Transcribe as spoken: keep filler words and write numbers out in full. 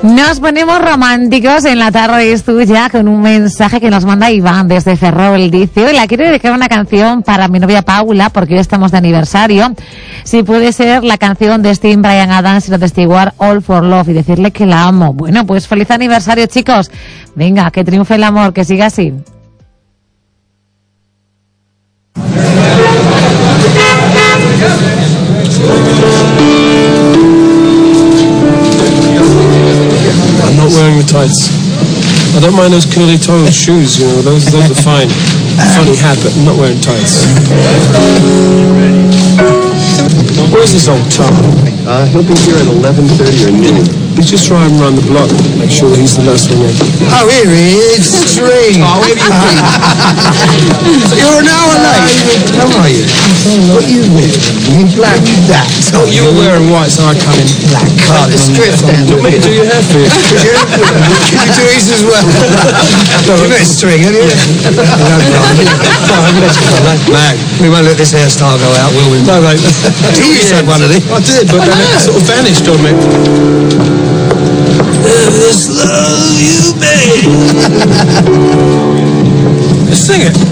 Nos ponemos románticos en la tarde es tuya con un mensaje que nos manda Iván desde Ferrol. Dice: hola, quiero dedicar una canción para mi novia Paula porque hoy estamos de aniversario. Si puede ser la canción de Sting, Bryan Adams y Rod Stewart, All for Love, y decirle que la amo. Bueno, pues feliz aniversario, chicos. Venga, que triunfe el amor, que siga así. I'm not wearing the tights. I don't mind those curly toed shoes, you know, those those are fine. Funny hat, but I'm not wearing tights. Where's this old Tom? Uh, he'll be here at eleven thirty or noon. He's just driving around the block, make sure he's the last one in. Oh, here he is, String. Oh, where have you been? So you're an hour late. How are you? What are you wearing? In black, that. Oh, you were wearing white, so I come in black. Oh, the strip down. Do you want me to do your hair for you? Can you do his as well? You've got a string, have you? Man, we won't let this hairstyle go out, will we? No, mate. You used to have one of these. I did, but then it sort of vanished on me. This love you made. Let's sing it.